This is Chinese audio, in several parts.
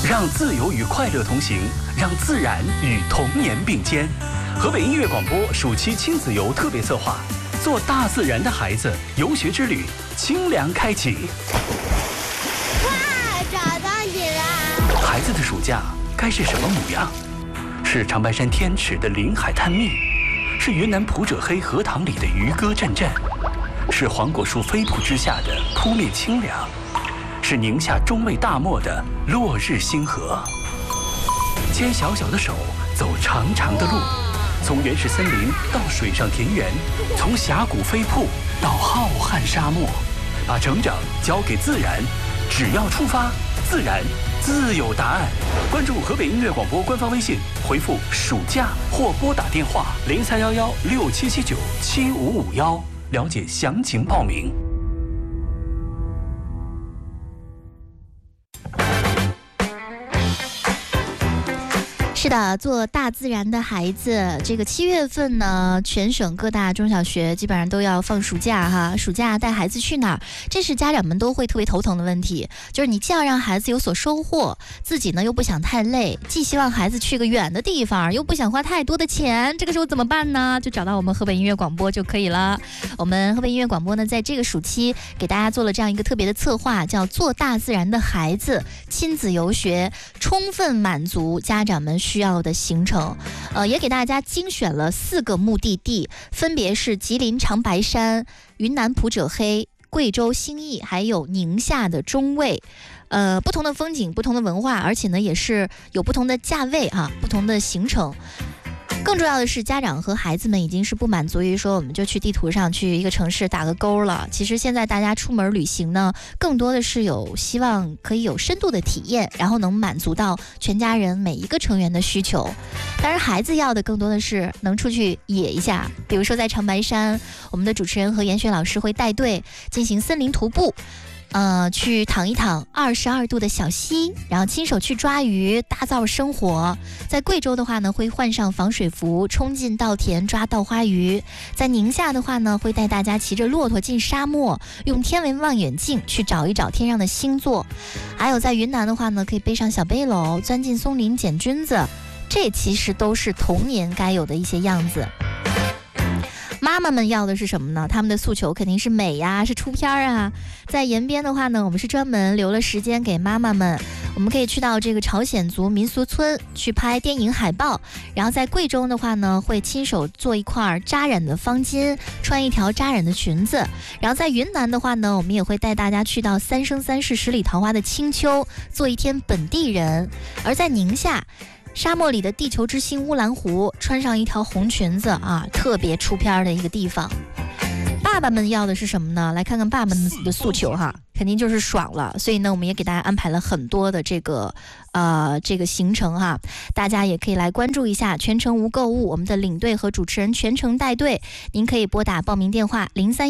让自由与快乐同行，让自然与童年并肩。河北音乐广播暑期亲子游特别策划，做大自然的孩子游学之旅，清凉开启。 哇，找到你了！ 孩子的暑假该是什么模样？是长白山天池的林海探秘，是云南普者黑荷塘里的渔歌阵阵，是黄果树飞瀑之下的扑面清凉，是宁夏中卫大漠的落日星河。牵小小的手，走长长的路，从原始森林到水上田园，从峡谷飞瀑到浩瀚沙漠，把成长交给自然，只要出发，自然自有答案。关注河北音乐广播官方微信，回复暑假或拨打电话031167797551，了解详情报名。 是的，做大自然的孩子，这个7月份呢，全省各大中小学基本上都要放暑假哈。暑假带孩子去哪儿？这是家长们都会特别头疼的问题，就是你既要让孩子有所收获，自己呢又不想太累，既希望孩子去个远的地方，又不想花太多的钱，这个时候怎么办呢？就找到我们河北音乐广播就可以了。我们河北音乐广播呢，在这个暑期给大家做了这样一个特别的策划，叫做大自然的孩子亲子游学，充分满足家长们需要的行程，也给大家精选了4个目的地，分别是吉林长白山、云南普者黑、贵州兴义，还有宁夏的中卫。不同的风景，不同的文化，而且呢也是有不同的价位啊，不同的行程。更重要的是，家长和孩子们已经是不满足于说我们就去地图上去一个城市打个勾了。其实现在大家出门旅行呢，更多的是有希望可以有深度的体验，然后能满足到全家人每一个成员的需求。当然孩子要的更多的是能出去野一下，比如说在长白山，我们的主持人和严雪老师会带队进行森林徒步，去躺一躺22度的小溪，然后亲手去抓鱼，大灶生火。在贵州的话呢，会换上防水服，冲进稻田抓稻花鱼。在宁夏的话呢，会带大家骑着骆驼进沙漠，用天文望远镜去找一找天上的星座。还有在云南的话呢，可以背上小背篓，钻进松林捡菌子。这其实都是童年该有的一些样子。妈妈们要的是什么呢？他们的诉求肯定是美呀，是出片啊。在延边的话呢，我们是专门留了时间给妈妈们，我们可以去到这个朝鲜族民俗村去拍电影海报。然后在贵州的话呢，会亲手做一块扎染的方巾，穿一条扎染的裙子。然后在云南的话呢，我们也会带大家去到三生三世十里桃花的青丘，做一天本地人。而在宁夏，沙漠里的地球之星乌兰湖，穿上一条红裙子啊，特别出片的一个地方。爸爸们要的是什么呢？来看看爸爸们的诉求哈，肯定就是爽了。所以呢，我们也给大家安排了很多的这个行程哈，大家也可以来关注一下。全程无购物，我们的领队和主持人全程带队。您可以拨打报名电话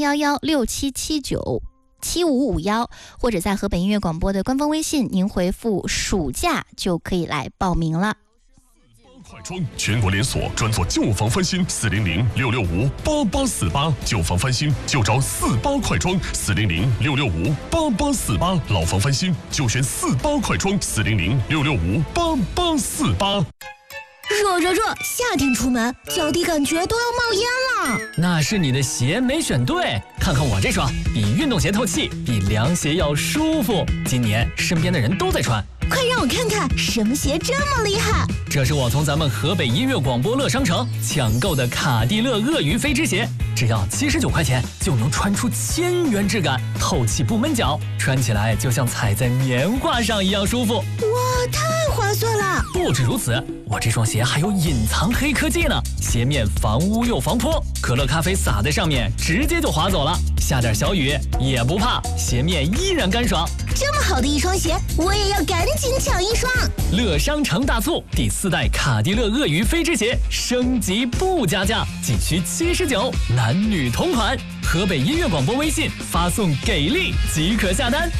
031167797551，或者在河北音乐广播的官方微信，您回复暑假就可以来报名了。 快装全国连锁，专做旧房翻新，400-665-8848，旧房翻新就找48快装，400-665-8848，老房翻新就选48快装，400-665-8848。 热，夏天出门脚底感觉都要冒烟了。 那是你的鞋没选对，看看我这双，比运动鞋透气，比凉鞋要舒服。今年身边的人都在穿， 快让我看看什么鞋这么厉害。 这是我从咱们河北音乐广播乐商城抢购的卡地勒鳄鱼飞织鞋，只要79块钱就能穿出1000元质感，透气不闷脚，穿起来就像踩在棉花上一样舒服。 哇，太划算了！ 不止如此，我这双鞋还有隐藏黑科技呢，鞋面防污又防泼，可乐咖啡洒在上面直接就滑走了，下点小雨也不怕，鞋面依然干爽。 这么好的一双鞋，我也要赶紧抢一双。 乐商城大促，第4代卡地勒鳄鱼飞织鞋升级不加价，仅需79，男女同款。河北音乐广播微信发送给力即可下单。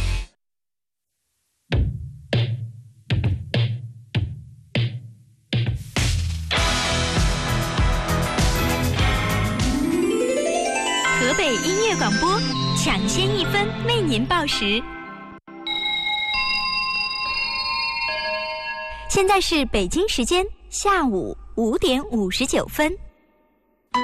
河北音乐广播抢先1分为您报时。 现在是北京时间下午5点59分。